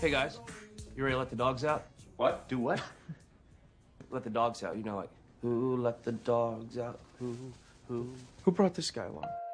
Hey guys, you ready to let the dogs out? What? Do what? Let the dogs out. You know, like, who let the dogs out? Who? Who brought this guy along?